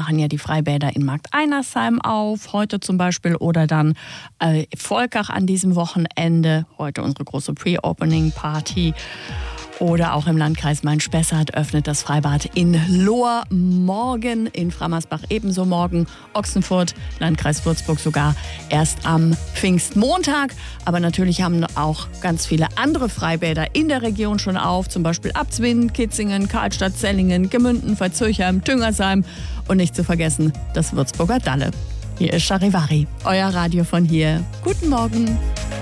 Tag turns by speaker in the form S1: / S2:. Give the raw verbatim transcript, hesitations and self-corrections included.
S1: machen ja die Freibäder in Markt Einersheim auf, heute zum Beispiel, oder dann äh, Volkach an diesem Wochenende, heute unsere große Pre-Opening-Party. Oder auch im Landkreis Main-Spessart öffnet das Freibad in Lohr morgen, in Frammersbach ebenso morgen, Ochsenfurt, Landkreis Würzburg sogar erst am Pfingstmontag. Aber natürlich haben auch ganz viele andere Freibäder in der Region schon auf, zum Beispiel Abzwin, Kitzingen, Karlstadt, Sellingen, Gemünden, Veitshöchheim, Tüngersheim und nicht zu vergessen das Würzburger Dalle. Hier ist Charivari, euer Radio von hier. Guten Morgen.